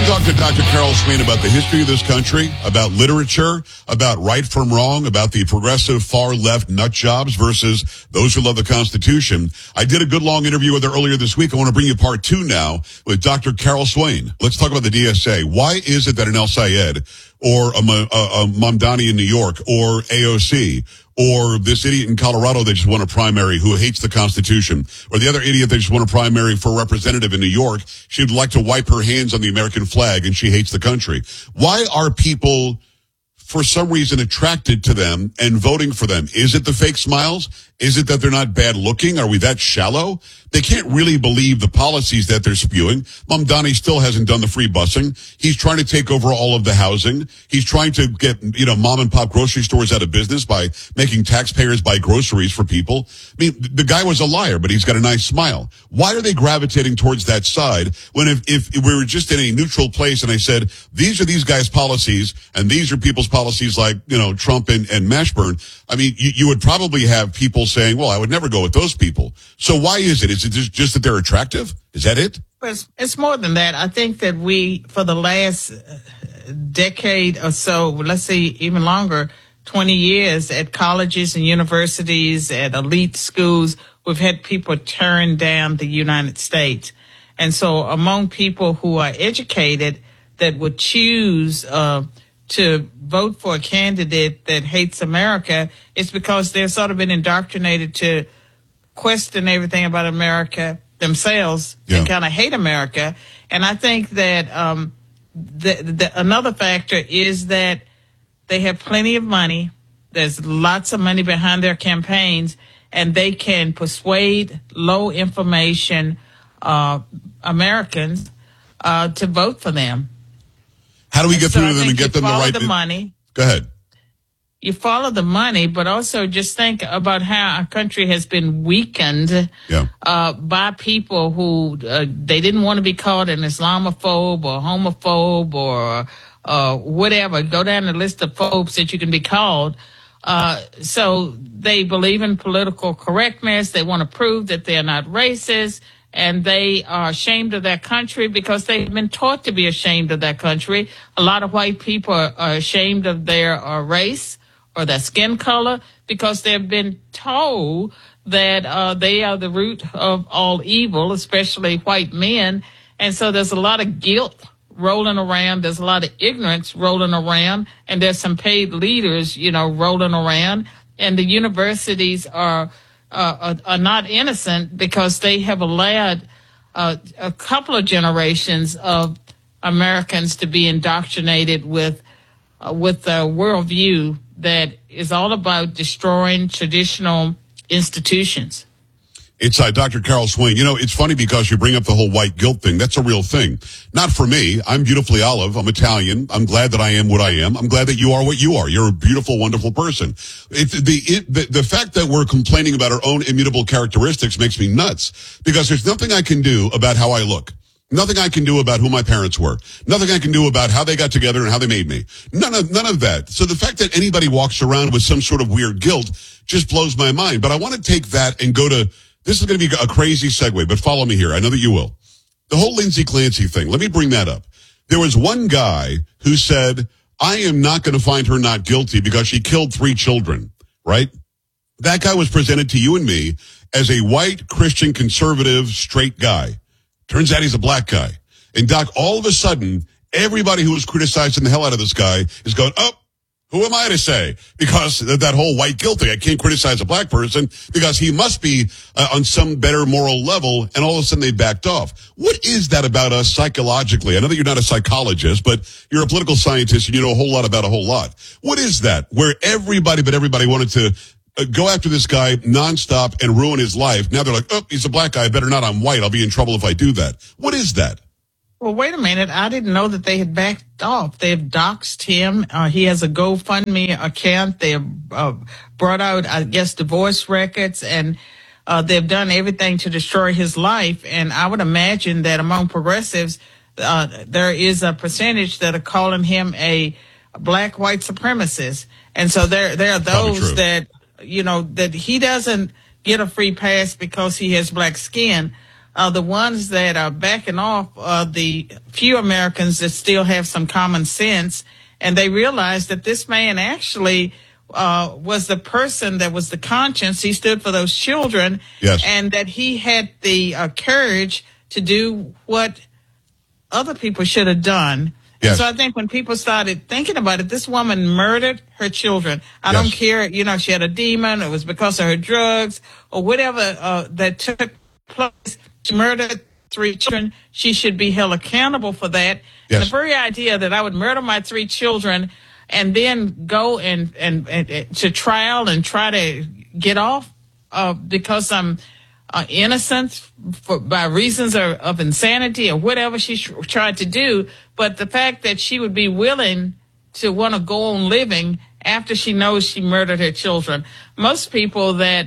talk to Dr. Carol Swain about the history of this country, about literature, about right from wrong, about the progressive far left nut jobs versus those who love the Constitution. I did a good long interview with her earlier this week. I want to bring you part 2 now with Dr. Carol Swain. Let's talk about the DSA. Why is it that an El Sayed or a Mamdani in New York or AOC or this idiot in Colorado that just won a primary who hates the Constitution, or the other idiot that just won a primary for representative in New York, she'd like to wipe her hands on the American flag and she hates the country. Why are people, for some reason, attracted to them and voting for them? Is it the fake smiles? Is it that they're not bad looking? Are we that shallow? They can't really believe the policies that they're spewing. Mamdani still hasn't done the free busing. He's trying to take over all of the housing. He's trying to get, mom and pop grocery stores out of business by making taxpayers buy groceries for people. I mean, the guy was a liar, but he's got a nice smile. Why are they gravitating towards that side when if we were just in a neutral place and I said, these are these guys' policies and these are people's policies like, Trump and Mashburn, I mean, you would probably have people saying, well, I would never go with those people. So why is it? Is it just that they're attractive? Is that it? Well, it's more than that. I think that we, for the last decade or so, let's say even longer, 20 years at colleges and universities, at elite schools, we've had people turn down the United States. And so among people who are educated that would choose to vote for a candidate that hates America, it's because they've sort of been indoctrinated to question everything about America themselves and kind of hate America. And I think that another factor is that they have plenty of money. There's lots of money behind their campaigns, and they can persuade low information Americans to vote for them. How do we get through to them and get them the right money? Go ahead. You follow the money, but also just think about how our country has been weakened by people who they didn't want to be called an Islamophobe or homophobe or whatever. Go down the list of phobes that you can be called. So they believe in political correctness. They want to prove that they're not racist. And they are ashamed of their country because they've been taught to be ashamed of their country. A lot of white people are ashamed of their race or their skin color because they've been told that they are the root of all evil, especially white men. And so there's a lot of guilt rolling around. There's a lot of ignorance rolling around. And there's some paid leaders, rolling around. And the universities are not innocent because they have allowed a couple of generations of Americans to be indoctrinated with a worldview that is all about destroying traditional institutions. It's Dr. Carol Swain. It's funny because you bring up the whole white guilt thing. That's a real thing. Not for me. I'm beautifully olive. I'm Italian. I'm glad that I am what I am. I'm glad that you are what you are. You're a beautiful, wonderful person. The fact that we're complaining about our own immutable characteristics makes me nuts because there's nothing I can do about how I look. Nothing I can do about who my parents were. Nothing I can do about how they got together and how they made me. None of that. So the fact that anybody walks around with some sort of weird guilt just blows my mind. But I want to take that and go to, this is going to be a crazy segue, but follow me here. I know that you will. The whole Lindsay Clancy thing. Let me bring that up. There was one guy who said, I am not going to find her not guilty because she killed 3 children, right? That guy was presented to you and me as a white, Christian, conservative, straight guy. Turns out he's a black guy. And Doc, all of a sudden, everybody who was criticizing the hell out of this guy is going, oh, who am I to say? Because that whole white guilt thing. I can't criticize a black person because he must be on some better moral level. And all of a sudden they backed off. What is that about us psychologically? I know that you're not a psychologist, but you're a political scientist and you know a whole lot about a whole lot. What is that where everybody wanted to go after this guy nonstop and ruin his life? Now they're like, oh, he's a black guy. I better not. I'm white. I'll be in trouble if I do that. What is that? Well, wait a minute. I didn't know that they had backed off. They've doxed him. He has a GoFundMe account. They have brought out, I guess, divorce records, and they've done everything to destroy his life. And I would imagine that among progressives, there is a percentage that are calling him a black white supremacist. And so there are those that, that he doesn't get a free pass because he has black skin. The ones that are backing off are the few Americans that still have some common sense, and they realize that this man actually was the person that was the conscience. He stood for those children, yes, and that he had the courage to do what other people should have done. Yes. And so I think when people started thinking about it, this woman murdered her children. I yes. don't care, she had a demon, it was because of her drugs or whatever that took place. She murdered 3 children. She should be held accountable for that. Yes. And the very idea that I would murder my 3 children and then go and to trial and try to get off because I'm innocent by reasons of insanity or whatever she tried to do. But the fact that she would be willing to want to go on living after she knows she murdered her children. Most people that,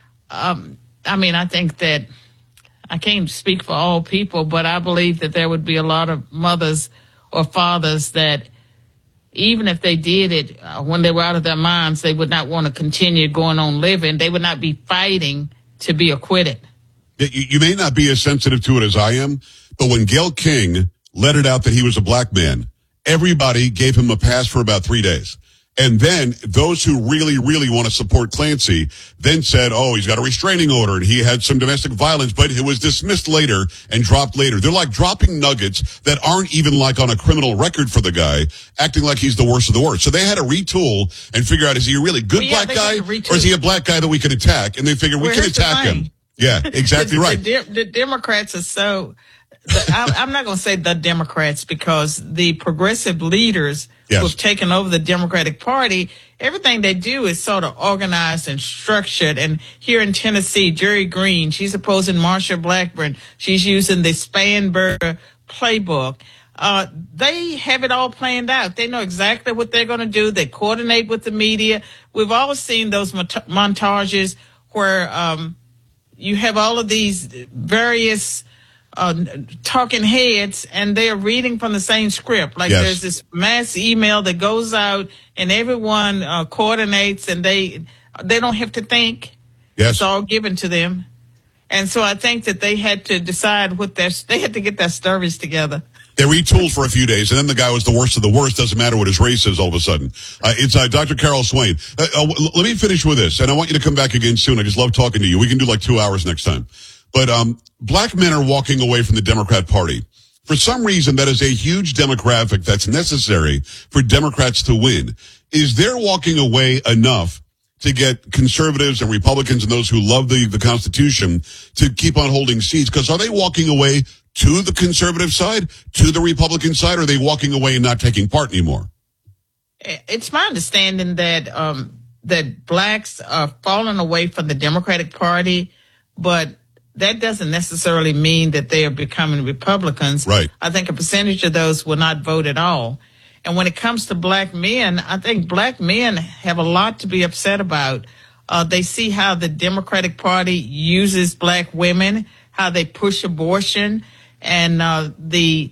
I think that I can't speak for all people, but I believe that there would be a lot of mothers or fathers that even if they did it when they were out of their minds, they would not want to continue going on living. They would not be fighting to be acquitted. You may not be as sensitive to it as I am, but when Gayle King let it out that he was a black man, everybody gave him a pass for about 3 days. And then those who really, really want to support Clancy then said, oh, he's got a restraining order and he had some domestic violence, but it was dismissed later and dropped later. They're like dropping nuggets that aren't even like on a criminal record for the guy, acting like he's the worst of the worst. So they had to retool and figure out, is he a really good black guy or is he a black guy that we can attack? And they figured we can attack him. Yeah, exactly right. The Democrats are so... I'm not going to say the Democrats because the progressive leaders who have taken over the Democratic Party, everything they do is sort of organized and structured. And here in Tennessee, Jerry Green, she's opposing Marsha Blackburn. She's using the Spanberger playbook. They have it all planned out. They know exactly what they're going to do. They coordinate with the media. We've all seen those montages where you have all of these various talking heads and they're reading from the same script. Like there's this mass email that goes out and everyone coordinates and they don't have to think. Yes. It's all given to them. And so I think that they had to decide they had to get their stories together. They retooled for a few days, and then the guy was the worst of the worst. Doesn't matter what his race is all of a sudden. It's Dr. Carol Swain. Let me finish with this, and I want you to come back again soon. I just love talking to you. We can do like 2 hours next time. But black men are walking away from the Democrat Party. For some reason, that is a huge demographic that's necessary for Democrats to win. Is their walking away enough to get conservatives and Republicans and those who love the Constitution to keep on holding seats? Because are they walking away to the conservative side, to the Republican side, or are they walking away and not taking part anymore? It's my understanding that that blacks are falling away from the Democratic Party, but that doesn't necessarily mean that they are becoming Republicans. Right. I think a percentage of those will not vote at all. And when it comes to black men, I think black men have a lot to be upset about. They see how the Democratic Party uses black women, how they push abortion, and the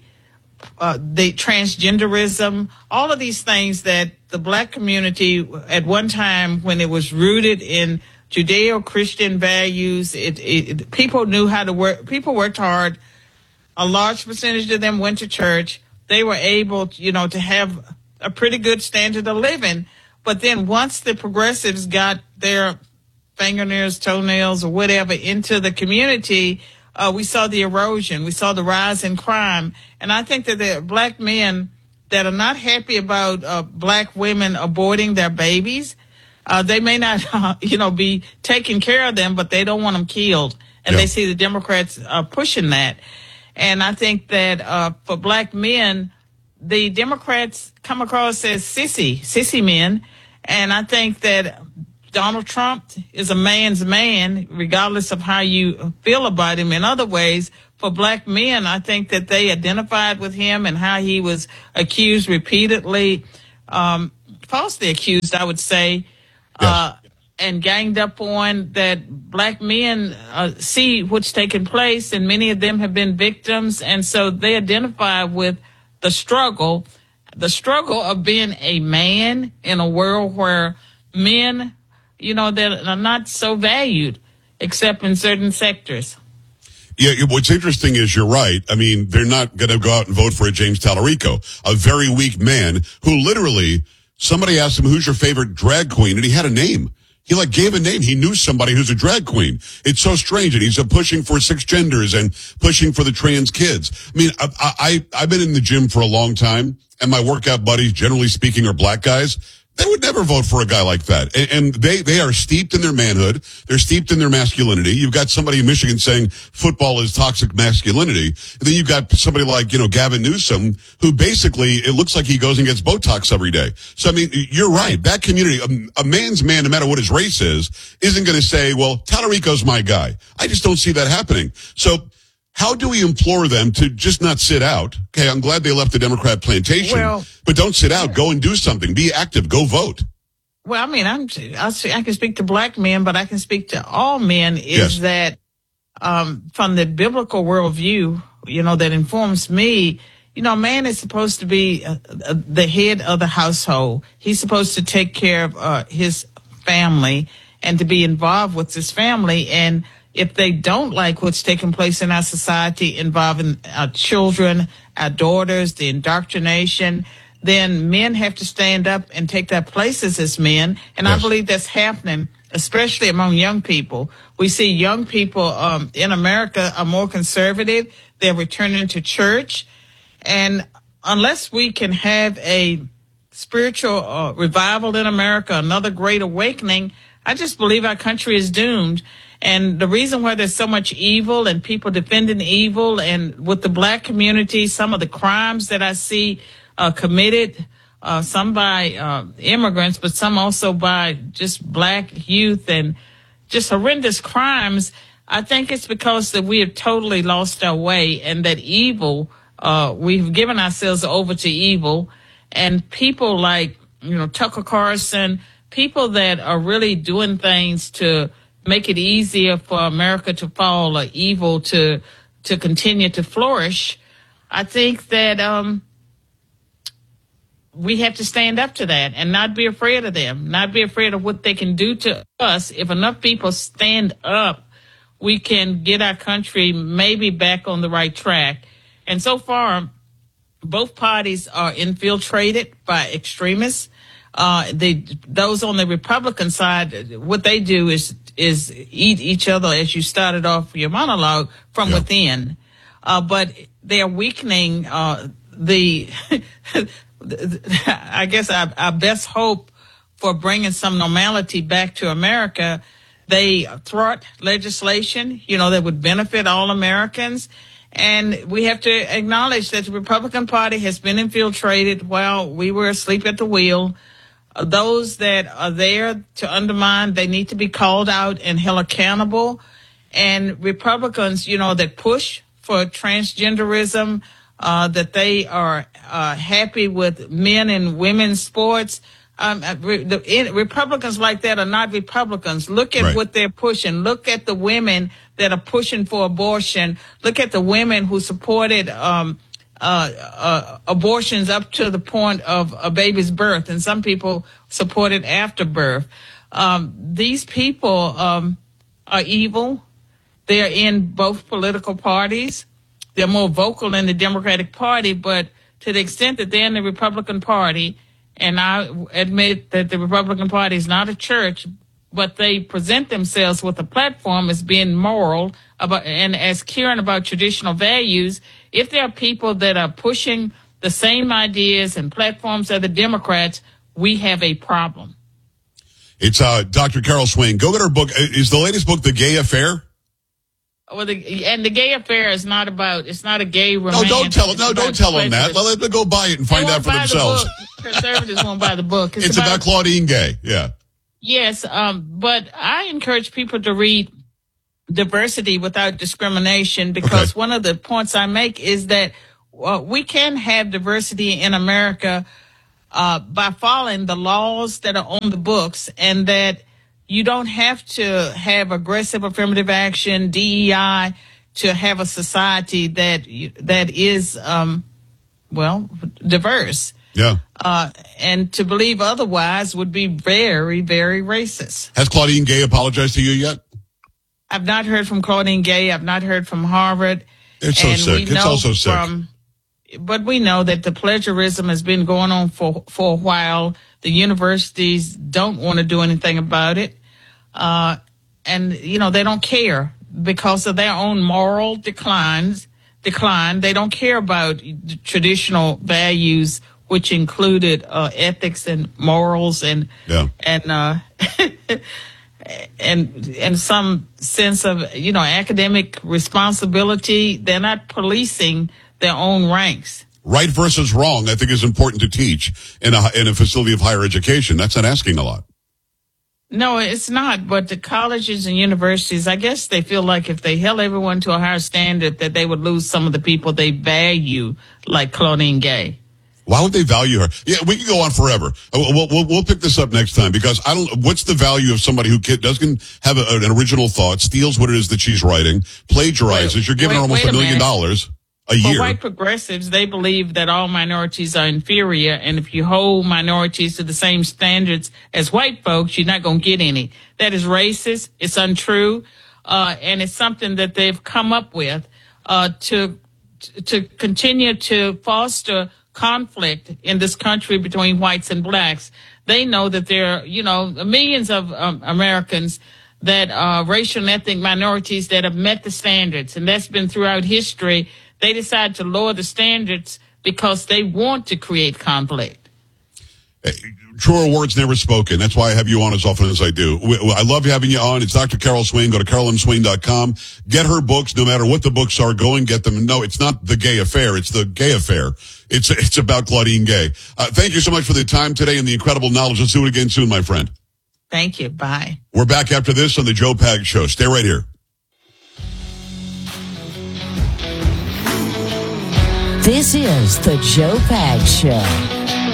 transgenderism, all of these things that the black community at one time, when it was rooted in Judeo-Christian values, people knew how to work. People worked hard. A large percentage of them went to church. They were able, to have a pretty good standard of living. But then once the progressives got their fingernails, toenails, or whatever into the community, we saw the erosion. We saw the rise in crime. And I think that there are black men that are not happy about black women aborting their babies. They may not, be taking care of them, but they don't want them killed. And they see the Democrats pushing that. And I think that for black men, the Democrats come across as sissy men. And I think that Donald Trump is a man's man, regardless of how you feel about him in other ways. For black men, I think that they identified with him and how he was accused repeatedly, falsely accused, I would say, and ganged up on, that black men see what's taking place, and many of them have been victims. And so they identify with the struggle of being a man in a world where men, that are not so valued except in certain sectors. Yeah, what's interesting is you're right. I mean, they're not going to go out and vote for a James Tallarico, a very weak man who literally, somebody asked him, who's your favorite drag queen? And he had a name. He gave a name. He knew somebody who's a drag queen. It's so strange. And he's pushing for 6 genders and pushing for the trans kids. I mean, I've been in the gym for a long time, and my workout buddies, generally speaking, are black guys. They would never vote for a guy like that. And they are steeped in their manhood. They're steeped in their masculinity. You've got somebody in Michigan saying football is toxic masculinity. And then you've got somebody like, Gavin Newsom, who basically, it looks like he goes and gets Botox every day. So, I mean, you're right. That community, a man's man, no matter what his race is, isn't going to say, well, Tallarico's my guy. I just don't see that happening. So, how do we implore them to just not sit out? Okay, I'm glad they left the Democrat plantation, but don't sit out. Go and do something. Be active. Go vote. Well, I mean, I can speak to black men, but I can speak to all men. Is that from the biblical worldview, that informs me? A man is supposed to be the head of the household. He's supposed to take care of his family and to be involved with his family. And if they don't like what's taking place in our society involving our children, our daughters, the indoctrination, then men have to stand up and take their places as men. And I believe that's happening, especially among young people. We see young people in America are more conservative. They're returning to church. And unless we can have a spiritual revival in America, another great awakening, I just believe our country is doomed. And the reason why there's so much evil and people defending evil, and with the black community, some of the crimes that I see committed, some by immigrants, but some also by just black youth, and just horrendous crimes, I think it's because that we have totally lost our way, and that evil, we've given ourselves over to evil. And people like, Tucker Carlson, people that are really doing things to make it easier for America to fall, or evil to continue to flourish, I think that we have to stand up to that and not be afraid of them, not be afraid of what they can do to us. If enough people stand up, we can get our country maybe back on the right track. And so far, both parties are infiltrated by extremists. Those on the Republican side, what they do is eat each other, as you started off your monologue, from within. But they are weakening I guess our best hope for bringing some normality back to America. They thwart legislation, that would benefit all Americans. And we have to acknowledge that the Republican Party has been infiltrated while we were asleep at the wheel. Those that are there to undermine, they need to be called out and held accountable. And Republicans, that push for transgenderism, that they are happy with men and women's sports. Republicans like that are not Republicans. Look at what they're pushing. Look at the women that are pushing for abortion. Look at the women who supported abortions up to the point of a baby's birth, and some people support it after birth. These people are evil. They're in both political parties. They're more vocal in the Democratic Party, but to the extent that they're in the Republican Party, and I admit that the Republican Party is not a church, but they present themselves with a platform as being moral and as caring about traditional values. If there are people that are pushing the same ideas and platforms as the Democrats, we have a problem. It's Dr. Carol Swain. Go get her book. Is the latest book The Gay Affair? Well, the Gay Affair is not about, it's not a gay romance. No, don't tell them that. Let them go buy it and find out for themselves. Conservatives won't buy the book. It's about Claudine Gay, yeah. Yes, but I encourage people to read Diversity Without Discrimination, because one of the points I make is that we can have diversity in America by following the laws that are on the books, and that you don't have to have aggressive affirmative action, DEI, to have a society that is, diverse. Yeah. And to believe otherwise would be very, very racist. Has Claudine Gay apologized to you yet? I've not heard from Claudine Gay. I've not heard from Harvard. It's so sick. It's also sick. But we know that the plagiarism has been going on for a while. The universities don't want to do anything about it. And, they don't care because of their own moral decline. They don't care about the traditional values, which included ethics and morals and and some sense of, academic responsibility. They're not policing their own ranks. Right versus wrong, I think, is important to teach in a facility of higher education. That's not asking a lot. No, it's not. But the colleges and universities, I guess they feel like if they held everyone to a higher standard, that they would lose some of the people they value, like Claudine Gay. Why would they value her? Yeah, we can go on forever. We'll pick this up next time because what's the value of somebody who doesn't have an original thought, steals what it is that she's writing, plagiarizes? You're giving her almost $1 million a year. For white progressives, they believe that all minorities are inferior, and if you hold minorities to the same standards as white folks, you're not going to get any. That is racist. It's untrue, and it's something that they've come up with to continue to foster conflict in this country between whites and blacks. They know that there are, millions of Americans that are racial and ethnic minorities that have met the standards, and that's been throughout history. They decide to lower the standards because they want to create conflict. Truer words never spoken. That's why I have you on as often as I do. I love having you on. It's Dr. Carol Swain. Go to CarolynSwain.com. Get her books, no matter what the books are. Go and get them. No, it's not The Gay Affair. It's The Gay Affair. It's about Claudine Gay. Thank you so much for the time today and the incredible knowledge. Let's do it again soon, my friend. Thank you. Bye. We're back after this on the Joe Pags Show. Stay right here. This is the Joe Pags Show.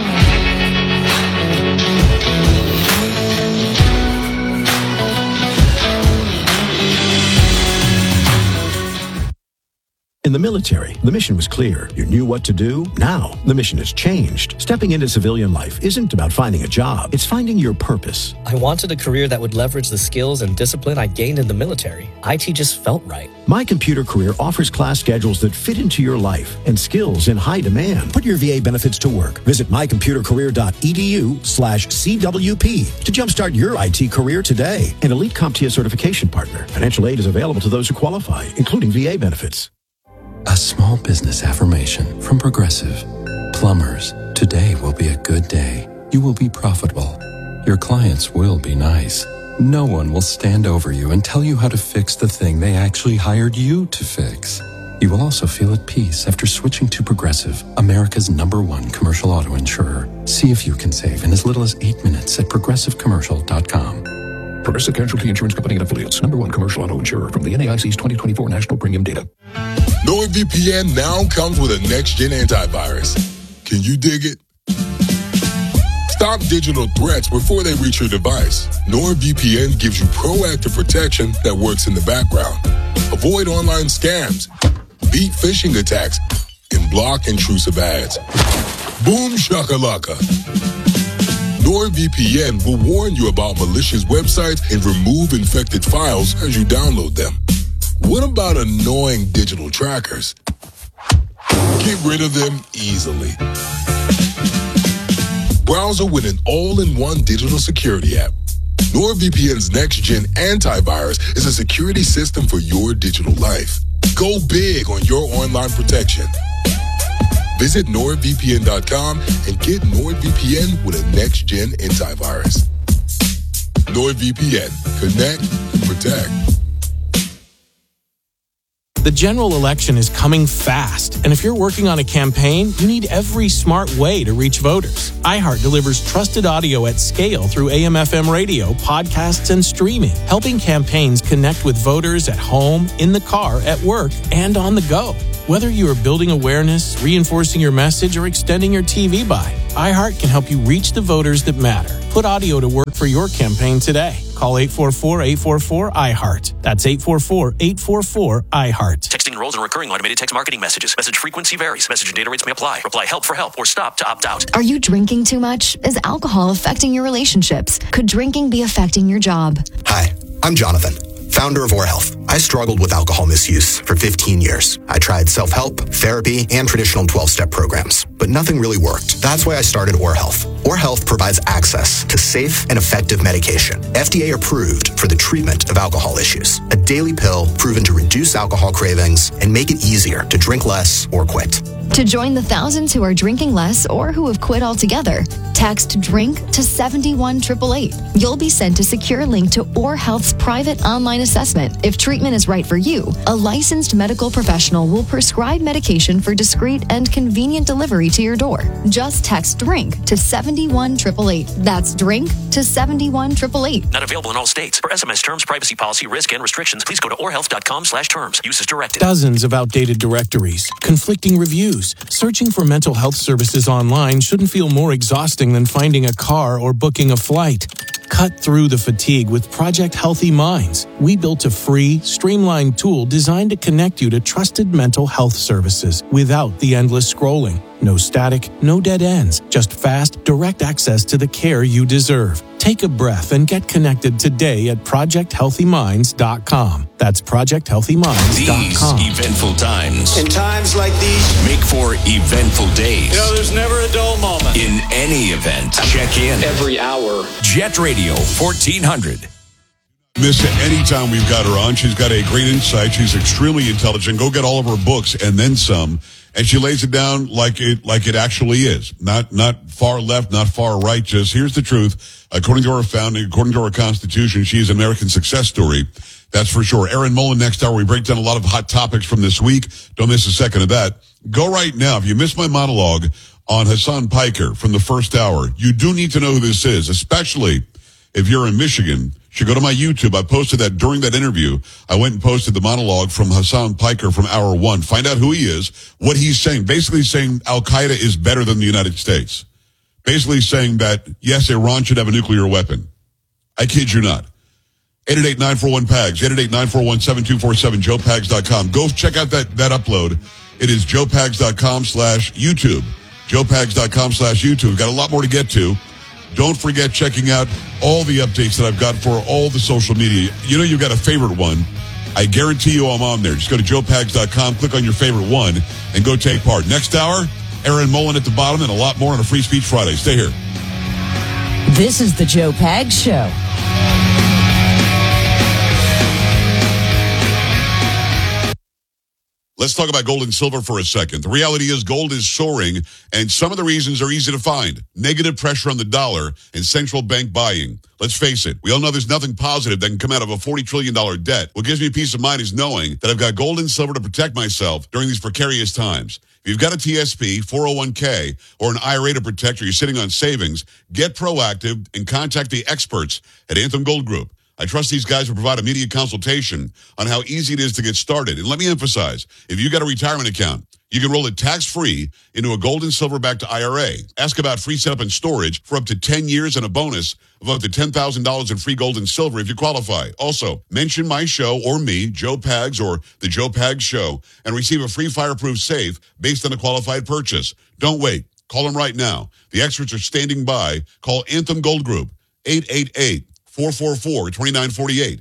In the military, the mission was clear. You knew what to do. Now, the mission has changed. Stepping into civilian life isn't about finding a job. It's finding your purpose. I wanted a career that would leverage the skills and discipline I gained in the military. IT just felt right. My Computer Career offers class schedules that fit into your life and skills in high demand. Put your VA benefits to work. Visit mycomputercareer.edu/CWP to jumpstart your IT career today. An elite CompTIA certification partner. Financial aid is available to those who qualify, including VA benefits. A small business affirmation from Progressive. Plumbers, today will be a good day. You will be profitable. Your clients will be nice. No one will stand over you and tell you how to fix the thing they actually hired you to fix. You will also feel at peace after switching to Progressive, America's #1 commercial auto insurer. See if you can save in as little as 8 minutes at progressivecommercial.com. Progressive Casualty Insurance Company and Affiliates. #1 commercial auto insurer from the NAIC's 2024 National Premium Data. NordVPN now comes with a next-gen antivirus. Can you dig it? Stop digital threats before they reach your device. NordVPN gives you proactive protection that works in the background. Avoid online scams, beat phishing attacks, and block intrusive ads. Boom shakalaka. NordVPN will warn you about malicious websites and remove infected files as you download them. What about annoying digital trackers? Get rid of them easily. Browser with an all-in-one digital security app. NordVPN's next-gen antivirus is a security system for your digital life. Go big on your online protection. Visit NordVPN.com and get NordVPN with a next-gen antivirus. NordVPN. Connect and protect. The general election is coming fast, and if you're working on a campaign, you need every smart way to reach voters. iHeart delivers trusted audio at scale through AM/FM radio, podcasts, and streaming, helping campaigns connect with voters at home, in the car, at work, and on the go. Whether you are building awareness, reinforcing your message, or extending your TV buy, iHeart can help you reach the voters that matter. Put audio to work for your campaign today. Call 844-844-iHeart. That's 844-844-iHeart. Texting enrolls in recurring automated text marketing messages. Message frequency varies. Message and data rates may apply. Reply help for help or stop to opt out. Are you drinking too much? Is alcohol affecting your relationships? Could drinking be affecting your job? Hi, I'm Jonathan, founder of OrHealth. I struggled with alcohol misuse for 15 years. I tried self-help, therapy, and traditional 12-step programs, but nothing really worked. That's why I started OrHealth. OrHealth provides access to safe and effective medication, FDA approved for the treatment of alcohol issues. A daily pill proven to reduce alcohol cravings and make it easier to drink less or quit. To join the thousands who are drinking less or who have quit altogether, text DRINK to 71888. You'll be sent a secure link to OrHealth's private online assessment. If treatment is right for you, a licensed medical professional will prescribe medication for discreet and convenient delivery to your door. Just text DRINK to 71888. That's DRINK to 71888. Not available in all states. For SMS terms, privacy policy, risk, and restrictions, please go to orhealth.com/terms. Use as directed. Dozens of outdated directories, conflicting reviews. Searching for mental health services online shouldn't feel more exhausting than finding a car or booking a flight. Cut through the fatigue with Project Healthy Minds. We built a free, streamlined tool designed to connect you to trusted mental health services without the endless scrolling. No static, no dead ends, just fast, direct access to the care you deserve. Take a breath and get connected today at ProjectHealthyMinds.com. That's ProjectHealthyMinds.com. These eventful times. In times like these, make for eventful days. You know, there's never a dull moment. In any event, check in every hour. Jet Radio 1400. Miss it anytime we've got her on. She's got a great insight. She's extremely intelligent. Go get all of her books and then some. And she lays it down like it actually is. Not far left, not far right. Just here's the truth. According to our founding, according to our Constitution, she is an American success story. That's for sure. Erin Mullen next hour. We break down a lot of hot topics from this week. Don't miss a second of that. Go right now. If you missed my monologue on Hassan Piker from the first hour, you do need to know who this is, especially if you're in Michigan. You should go to my YouTube. I posted that during that interview. I went and posted the monologue from Hassan Piker from hour one. Find out who he is, what he's saying. Basically saying Al-Qaeda is better than the United States. Basically saying that, yes, Iran should have a nuclear weapon. I kid you not. 888-941-PAGS, 888-941-7247, joepags.com. Go check out that upload. It is joepags.com/YouTube. joepags.com/YouTube. We've got a lot more to get to. Don't forget checking out all the updates that I've got for all the social media. You know you've got a favorite one. I guarantee you I'm on there. Just go to joepags.com, click on your favorite one, and go take part. Next hour, Erin Mullen at the bottom, and a lot more on a Free Speech Friday. Stay here. This is the Joe Pags Show. Let's talk about gold and silver for a second. The reality is gold is soaring, and some of the reasons are easy to find. Negative pressure on the dollar and central bank buying. Let's face it, we all know there's nothing positive that can come out of a $40 trillion debt. What gives me peace of mind is knowing that I've got gold and silver to protect myself during these precarious times. If you've got a TSP, 401k, or an IRA to protect, or you're sitting on savings, get proactive and contact the experts at Anthem Gold Group. I trust these guys will provide immediate consultation on how easy it is to get started. And let me emphasize, if you got a retirement account, you can roll it tax-free into a gold and silver-backed IRA. Ask about free setup and storage for up to 10 years and a bonus of up to $10,000 in free gold and silver if you qualify. Also, mention my show or me, Joe Pags or The Joe Pags Show, and receive a free fireproof safe based on a qualified purchase. Don't wait. Call them right now. The experts are standing by. Call Anthem Gold Group, 888-444-2948.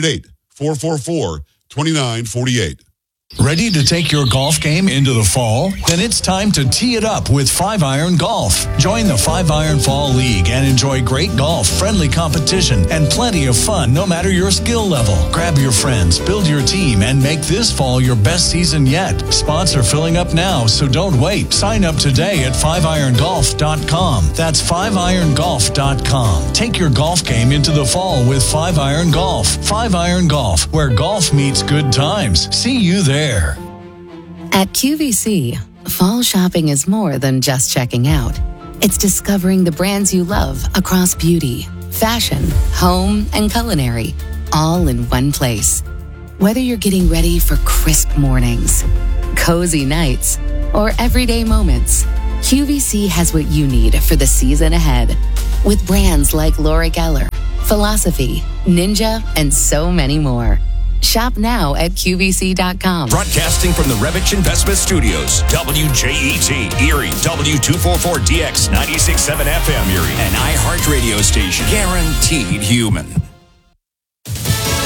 888-444-2948. Ready to take your golf game into the fall? Then it's time to tee it up with 5-Iron Golf. Join the 5-Iron Fall League and enjoy great golf, friendly competition, and plenty of fun no matter your skill level. Grab your friends, build your team, and make this fall your best season yet. Spots are filling up now, so don't wait. Sign up today at 5irongolf.com. That's 5irongolf.com. Take your golf game into the fall with 5-Iron Golf. 5-Iron Golf, where golf meets good times. See you there. At QVC, fall shopping is more than just checking out. It's discovering the brands you love across beauty, fashion, home, and culinary, all in one place. Whether you're getting ready for crisp mornings, cozy nights, or everyday moments, QVC has what you need for the season ahead. With brands like Laura Geller, Philosophy, Ninja, and so many more. Shop now at QVC.com. Broadcasting from the Revich Investment Studios, WJET, Erie, W244DX, 96.7 FM Erie, an iHeart radio station, guaranteed human.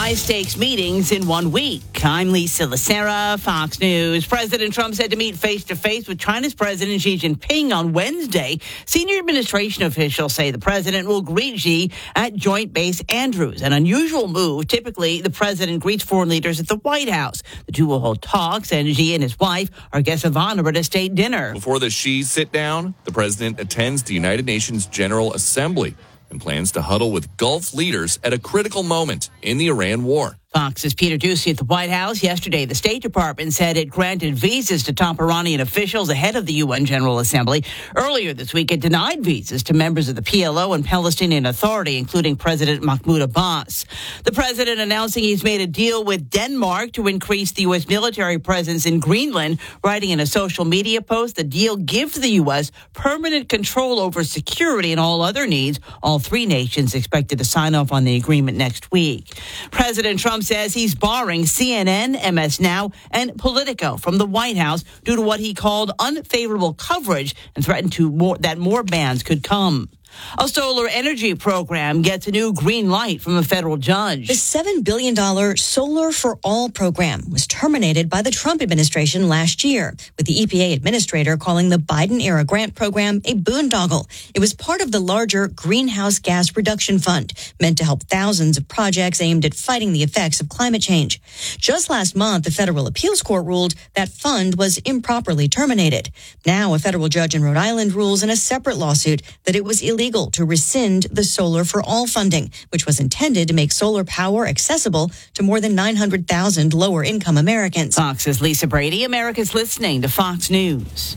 high-stakes meetings in 1 week. I'm Lisa Lacera, Fox News. President Trump said to meet face-to-face with China's President Xi Jinping on Wednesday. Senior administration officials say the president will greet Xi at Joint Base Andrews, an unusual move. Typically, the president greets foreign leaders at the White House. The two will hold talks, and Xi and his wife are guests of honor at a state dinner. Before the Xi sit-down, the president attends the United Nations General Assembly and plans to huddle with Gulf leaders at a critical moment in the Iran war. Fox's Peter Doocy at the White House. Yesterday, the State Department said it granted visas to top Iranian officials ahead of the UN General Assembly. Earlier this week, it denied visas to members of the PLO and Palestinian Authority, including President Mahmoud Abbas. The president announcing he's made a deal with Denmark to increase the U.S. military presence in Greenland. Writing in a social media post, the deal gives the U.S. permanent control over security and all other needs. All three nations expected to sign off on the agreement next week. President Trump says he's barring CNN, MS Now, and Politico from the White House due to what he called unfavorable coverage and threatened that more bans could come. A solar energy program gets a new green light from a federal judge. The $7 billion Solar for All program was terminated by the Trump administration last year, with the EPA administrator calling the Biden-era grant program a boondoggle. It was part of the larger Greenhouse Gas Reduction Fund, meant to help thousands of projects aimed at fighting the effects of climate change. Just last month, the federal appeals court ruled that fund was improperly terminated. Now, a federal judge in Rhode Island rules in a separate lawsuit that it was illegal to rescind the Solar for All funding, which was intended to make solar power accessible to more than 900,000 lower-income Americans. Fox's Lisa Brady. America's listening to Fox News.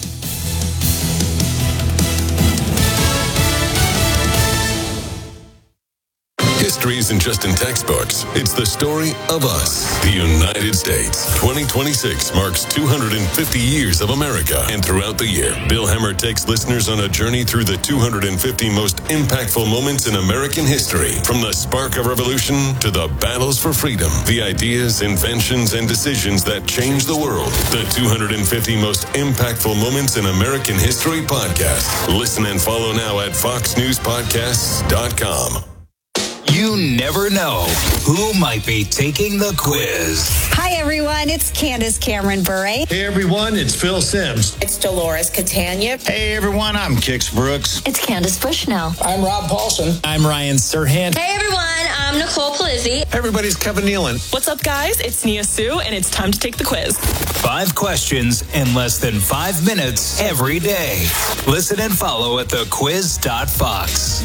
History isn't just in textbooks. It's the story of us, the United States. 2026 marks 250 years of America. And throughout the year, Bill Hemmer takes listeners on a journey through the 250 most impactful moments in American history. From the spark of revolution to the battles for freedom, the ideas, inventions, and decisions that changed the world. The 250 most impactful moments in American history podcast. Listen and follow now at foxnewspodcasts.com. You never know who might be taking the quiz. Hi, everyone. It's Candace Cameron Bure. Hey, everyone. It's Phil Sims. It's Dolores Catania. Hey, everyone. I'm Kix Brooks. It's Candace Bushnell. I'm Rob Paulson. I'm Ryan Serhant. Hey, everyone. I'm Nicole Palizzi. Everybody's Kevin Nealon. What's up, guys? It's Nia Sue, and it's time to take the quiz. 5 questions in less than 5 minutes every day. Listen and follow at thequiz.fox.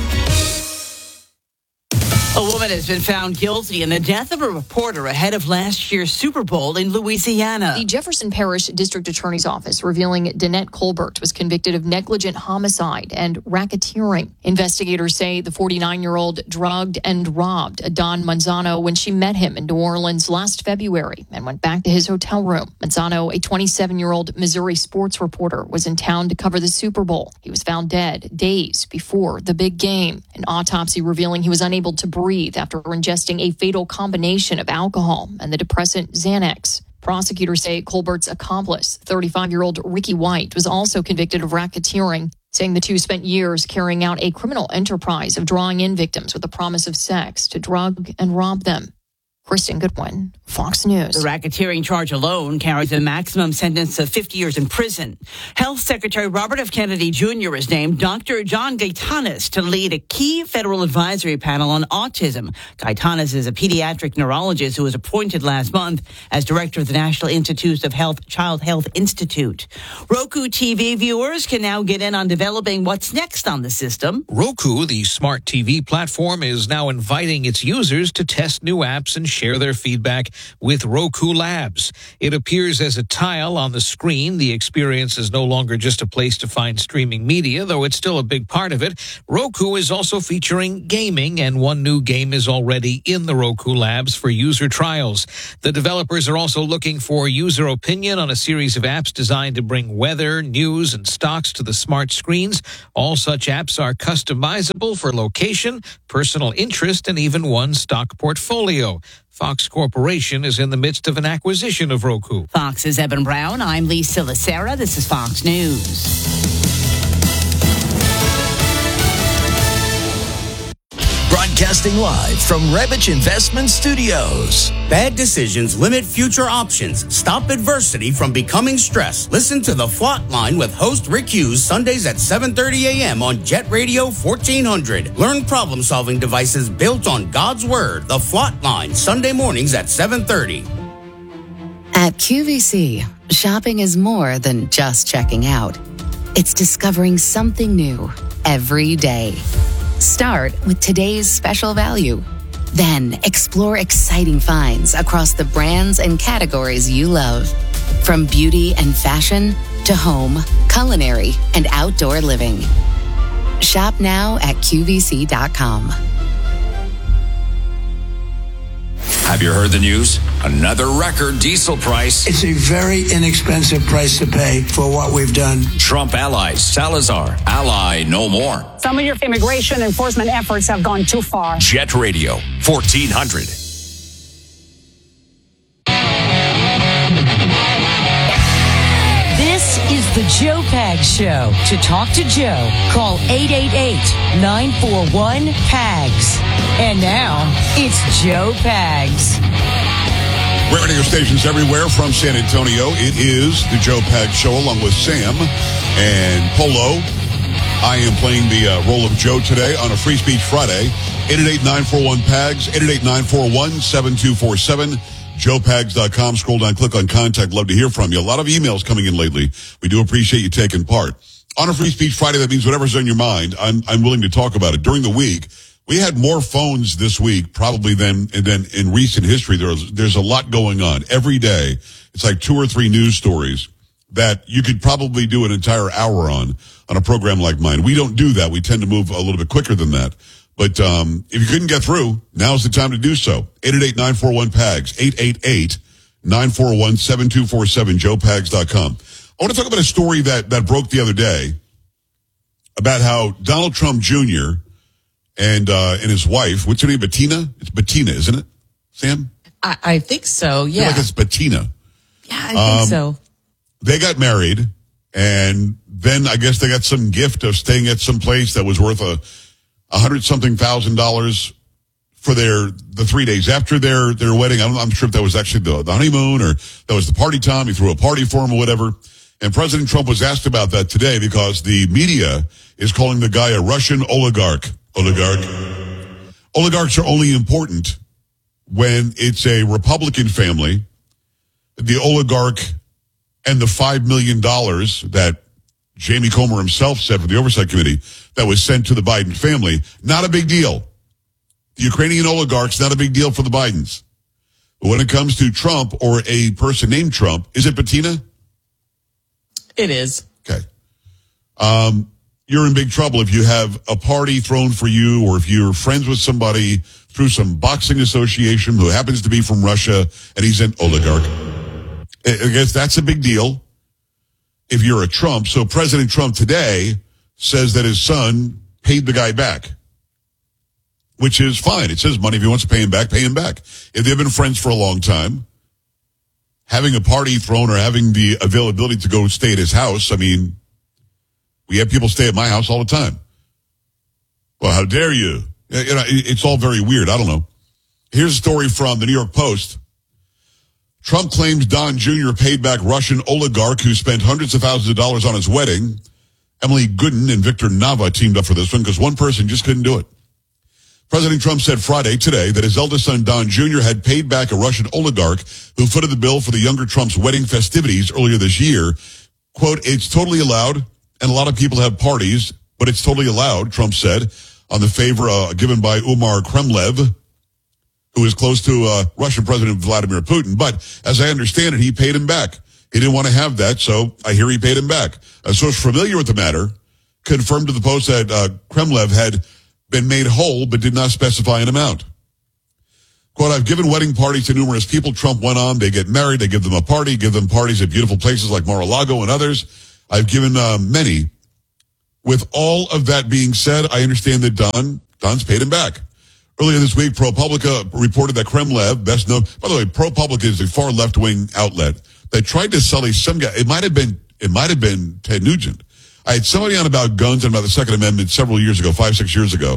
A woman has been found guilty in the death of a reporter ahead of last year's Super Bowl in Louisiana. The Jefferson Parish District Attorney's Office revealing Danette Colbert was convicted of negligent homicide and racketeering. Investigators say the 49-year-old drugged and robbed Don Manzano when she met him in New Orleans last February and went back to his hotel room. Manzano, a 27-year-old Missouri sports reporter, was in town to cover the Super Bowl. He was found dead days before the big game. An autopsy revealing he was unable to breathe after ingesting a fatal combination of alcohol and the depressant Xanax. Prosecutors say Colbert's accomplice, 35-year-old Ricky White, was also convicted of racketeering, saying the two spent years carrying out a criminal enterprise of drawing in victims with the promise of sex to drug and rob them. Kristen Goodwin, Fox News. The racketeering charge alone carries a maximum sentence of 50 years in prison. Health Secretary Robert F. Kennedy Jr. is named Dr. John Gaetanis to lead a key federal advisory panel on autism. Gaetanis is a pediatric neurologist who was appointed last month as director of the National Institutes of Health Child Health Institute. Roku TV viewers can now get in on developing what's next on the system. Roku, the smart TV platform, is now inviting its users to test new apps and share their feedback with Roku Labs. It appears as a tile on the screen. The experience is no longer just a place to find streaming media, though it's still a big part of it. Roku is also featuring gaming, and one new game is already in the Roku Labs for user trials. The developers are also looking for user opinion on a series of apps designed to bring weather, news, and stocks to the smart screens. All such apps are customizable for location, personal interest, and even one stock portfolio. Fox Corporation is in the midst of an acquisition of Roku. Fox's Evan Brown. I'm Lisa Lacera. This is Fox News. Broadcasting live from Rebich Investment Studios. Bad decisions limit future options. Stop adversity from becoming stress. Listen to The Flot Line with host Rick Hughes Sundays at 7:30 a.m. on Jet Radio 1400. Learn problem-solving devices built on God's Word. The Flot Line, Sunday mornings at 7:30. At QVC, shopping is more than just checking out. It's discovering something new every day. Start with today's special value. Then explore exciting finds across the brands and categories you love. From beauty and fashion to home, culinary, and outdoor living. Shop now at QVC.com. Have you heard the news? Another record diesel price. It's a very inexpensive price to pay for what we've done. Trump allies, Salazar, ally no more. Some of your immigration enforcement efforts have gone too far. Jet Radio, 1400. This is the Joe Pags Show. To talk to Joe, call 888-941-PAGS. And now, it's Joe Pags. We're radio stations everywhere from San Antonio. It is the Joe Pags Show along with Sam and Polo. I am playing the role of Joe today on a Free Speech Friday. 888-941-PAGS, 888-941-7247. JoePags.com. Scroll down, click on contact. Love to hear from you. A lot of emails coming in lately. We do appreciate you taking part. On a Free Speech Friday, that means whatever's on your mind, I'm willing to talk about it. During the week, we had more phones this week probably than in recent history. There's a lot going on. Every day, it's like 2 or 3 news stories that you could probably do an entire hour on a program like mine. We don't do that. We tend to move a little bit quicker than that. But if you couldn't get through, now's the time to do so. 888-941-PAGS, 888-941-7247, JoePags.com. I want to talk about a story that broke the other day about how Donald Trump Jr. and his wife, what's her name, Bettina? It's Bettina, isn't it, Sam? I think so, yeah. I feel like it's Bettina. Yeah, I think so. They got married, and then I guess they got some gift of staying at some place that was worth $100-something thousand for the 3 days after their wedding. I'm sure if that was actually the honeymoon or that was the party time. He threw a party for him or whatever. And President Trump was asked about that today because the media is calling the guy a Russian oligarch. Oligarchs are only important when it's a Republican family. The oligarch and the $5 million that Jamie Comer himself said for the Oversight Committee that was sent to the Biden family, not a big deal. The Ukrainian oligarchs, not a big deal for the Bidens. But when it comes to Trump or a person named Trump, is it Bettina? It is. Okay. You're in big trouble if you have a party thrown for you or if you're friends with somebody through some boxing association who happens to be from Russia and he's an oligarch. I guess that's a big deal if you're a Trump. So President Trump today says that his son paid the guy back, which is fine. It's his money. If he wants to pay him back, pay him back. If they've been friends for a long time, having a party thrown or having the availability to go stay at his house, I mean, we have people stay at my house all the time. Well, how dare you? You know, it's all very weird. I don't know. Here's a story from the New York Post. Trump claims Don Jr. paid back Russian oligarch who spent hundreds of thousands of dollars on his wedding. Emily Gooden and Victor Nava teamed up for this one because one person just couldn't do it. President Trump said Friday today that his eldest son Don Jr. had paid back a Russian oligarch who footed the bill for the younger Trump's wedding festivities earlier this year. Quote, it's totally allowed, and a lot of people have parties, but it's totally allowed, Trump said, on the favor given by Umar Kremlev, who is close to Russian President Vladimir Putin. But as I understand it, he paid him back. He didn't want to have that, so I hear he paid him back. A source familiar with the matter confirmed to the Post that Kremlev had been made whole but did not specify an amount. Quote, I've given wedding parties to numerous people. Trump went on. They get married. They give them a party, give them parties at beautiful places like Mar-a-Lago and others. I've given many. With all of that being said, I understand that Don's paid him back. Earlier this week, ProPublica reported that Kremlev, best known, by the way, ProPublica is a far left-wing outlet that tried to sully some guy. It might have been Ted Nugent. I had somebody on about guns and about the Second Amendment several years ago, 5-6 years ago,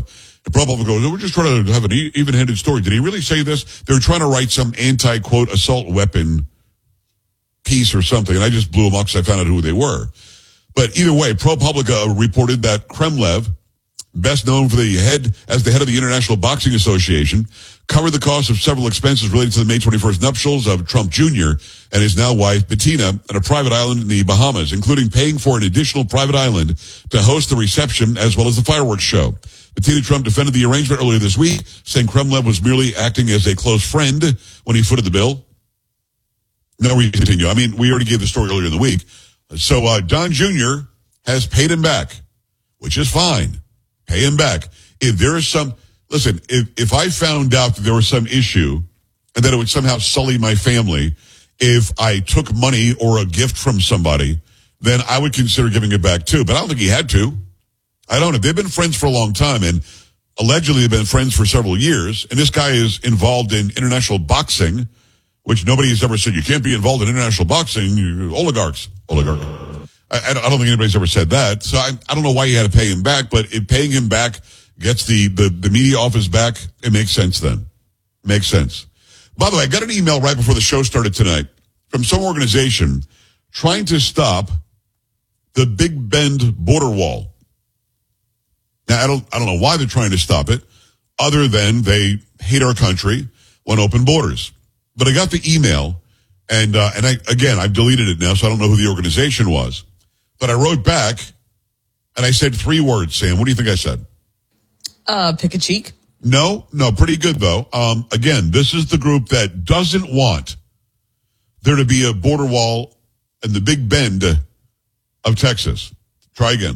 And ProPublica goes, we're just trying to have an even-handed story. Did he really say this? They were trying to write some anti-quote assault weapon piece or something, and I just blew them up because I found out who they were. But either way, ProPublica reported that Kremlev, best known for as the head of the International Boxing Association, covered the cost of several expenses related to the May 21st nuptials of Trump Jr. and his now wife, Bettina, at a private island in the Bahamas, including paying for an additional private island to host the reception as well as the fireworks show. Bettina Trump defended the arrangement earlier this week, saying Kremlev was merely acting as a close friend when he footed the bill. No, we continue. I mean, we already gave the story earlier in the week. So Don Jr. has paid him back, which is fine. Pay him back. If there is some, listen, if I found out that there was some issue and that it would somehow sully my family, if I took money or a gift from somebody, then I would consider giving it back too. But I don't think he had to. I don't know. They've been friends for a long time, and allegedly they've been friends for several years. And this guy is involved in international boxing, which nobody has ever said you can't be involved in international boxing. Oligarchs. I don't think anybody's ever said that. So I don't know why you had to pay him back, but if paying him back gets the media off his back, it makes sense then. Makes sense. By the way, I got an email right before the show started tonight from some organization trying to stop the Big Bend border wall. Now, I don't know why they're trying to stop it, other than they hate our country, want open borders. But I got the email, and I've deleted it now, so I don't know who the organization was. But I wrote back, and I said 3 words, Sam. What do you think I said? Pick a cheek. No, pretty good, though. Again, this is the group that doesn't want there to be a border wall in the Big Bend of Texas. Try again.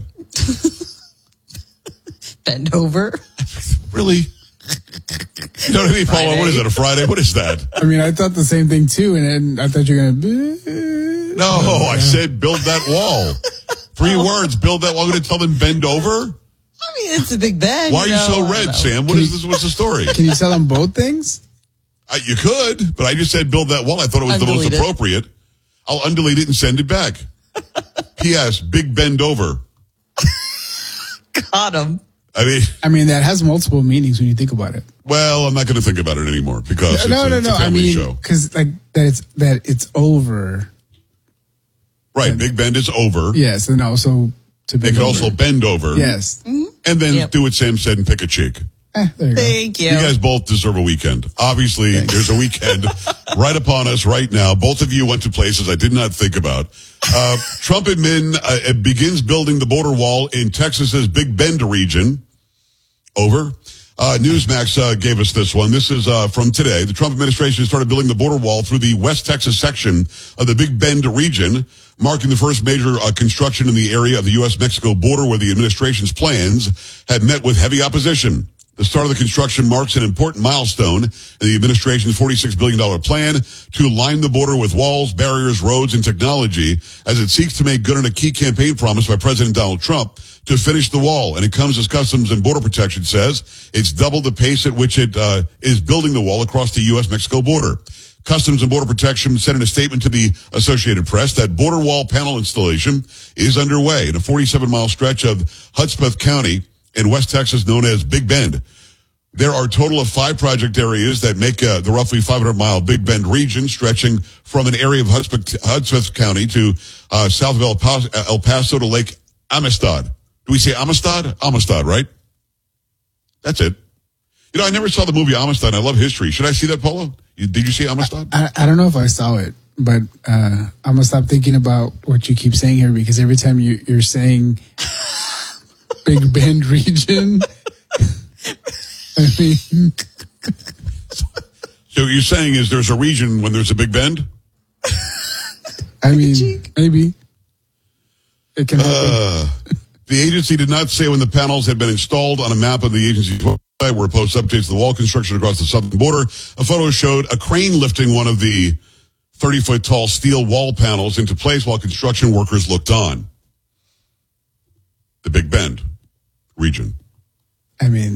Bend over. Really? You know what I mean, Paula? What is it, a Friday? What is that? I mean, I thought the same thing, too, and I thought you were going to... No, I said build that wall. 3 words, build that wall. I'm going to tell them bend over? I mean, it's a big bend. Why are you so red, Sam? What is this? What's the story? Can you tell them both things? You could, but I just said build that wall. I thought it was the most appropriate. I'll undelete it and send it back. P.S. Big bend over. Got him. I mean, that has multiple meanings when you think about it. Well, I'm not going to think about it anymore because it's a I mean, show. Because like that it's over. Right, and Big Bend is over. Yes, and also to bend They could over. also bend over. Yes. And then do what Sam said and pick a cheek. There you go. Thank you. You guys both deserve a weekend. Obviously, there's a weekend right upon us right now. Both of you went to places I did not think about. Trump admin begins building the border wall in Texas's Big Bend region. Over. Newsmax gave us this one. This is from today. The Trump administration started building the border wall through the West Texas section of the Big Bend region, marking the first major construction in the area of the U.S.-Mexico border where the administration's plans had met with heavy opposition. The start of the construction marks an important milestone in the administration's $46 billion plan to line the border with walls, barriers, roads, and technology as it seeks to make good on a key campaign promise by President Donald Trump to finish the wall. And it comes as Customs and Border Protection says it's doubled the pace at which it is building the wall across the U.S.-Mexico border. Customs and Border Protection said in a statement to the Associated Press that border wall panel installation is underway in a 47-mile stretch of Hudspeth County in West Texas known as Big Bend. There are a total of 5 project areas that make the roughly 500-mile Big Bend region, stretching from an area of Hudspeth County to south of El Paso to Lake Amistad. Do we say Amistad? Amistad, right? That's it. You know, I never saw the movie Amistad. I love history. Should I see that, Polo? Did you see Amistad? I don't know if I saw it, but I'm going to stop thinking about what you keep saying here because every time you're saying Big Bend region, I mean... So what you're saying is there's a region when there's a Big Bend? I mean, maybe. It can happen. The agency did not say when the panels had been installed. On a map of the agency's website where it posts updates to the wall construction across the southern border, a photo showed a crane lifting one of the 30-foot tall steel wall panels into place while construction workers looked on. The Big Bend region. I mean...